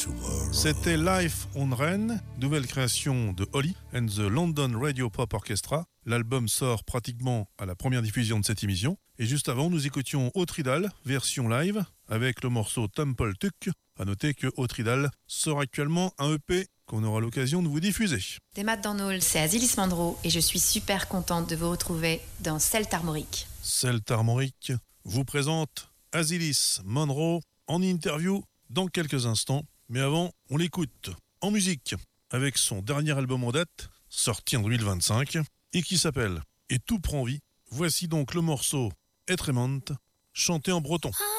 C'était Life on Rennes, nouvelle création de Holly and the London Radio Pop Orchestra. L'album sort pratiquement à la première diffusion de cette émission. Et juste avant, nous écoutions Autridal, version live, avec le morceau Temple Tuck. À noter que Autridal sort actuellement un EP qu'on aura l'occasion de vous diffuser. Des maths dans Nôle, c'est Azilis Mandro et je suis super contente de vous retrouver dans Celt Armorique. Celt Armorique vous présente Azilis Monroe en interview dans quelques instants. Mais avant, on l'écoute en musique avec son dernier album en date, sorti en 2025, et qui s'appelle « Et tout prend vie ». Voici donc le morceau « Etremont », chanté en breton.